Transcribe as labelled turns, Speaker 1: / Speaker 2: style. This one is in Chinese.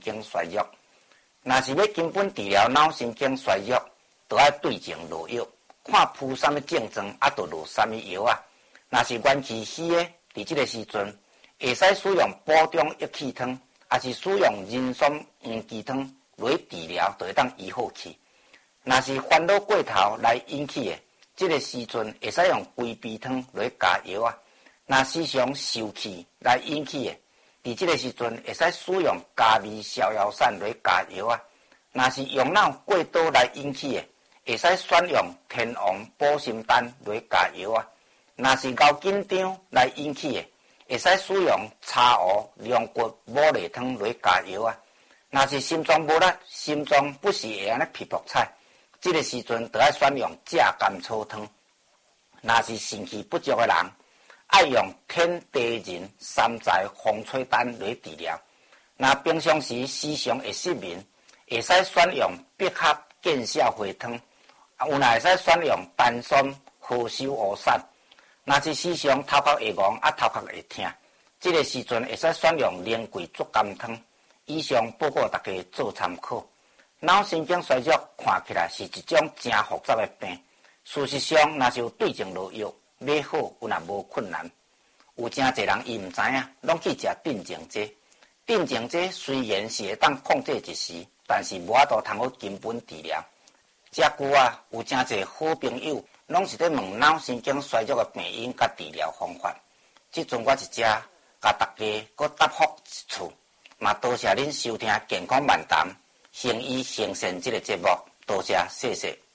Speaker 1: 经衰弱。若是要根本治疗脑神经衰弱，就要对症落药，看敷什么症状，就落什么药啊。若是元气虚的，伫这个时阵，会使使用补中益气汤，也是使用人参黄鸡汤来治疗，就会当医好去。若是烦恼过头来引起的，这个时阵会使用龟背汤来加药啊。若时常受气来引起的，伫这个时阵会使使用加味逍遥散来加药啊。若是用脑过多来引起的，会使选用天王补心丹来加药啊。若是高紧张来引起的，会使使用茶乌龙骨牡蛎汤来加药啊。若是心脏无力、心脏不是会安尼皮薄菜，这个时阵就要选用炙甘草汤。若是肾气不足的人，爱用天地人三材风吹丹来治疗。若平常时时常会失眠，会使选用百合见效花汤，有若会使选用丹参何首乌散。若是时常头壳会戆头壳会痛，这个时阵会使选用莲桂竹甘汤。以上报告大家做参考。脑神经衰弱看起来是一种真复杂的病，事实上若是有对症落药，要好有若无困难。有真侪人伊毋知影，拢去食镇静剂。镇静剂虽然是会当控制一时，但是无法度通好根本治疗。遮久啊，有真侪好朋友拢是咧问脑神经衰弱的病因甲治疗方法。即阵我一只甲大家搁答复一次，嘛多谢恁收听健康漫谈，行医行善这个节目，多谢谢谢。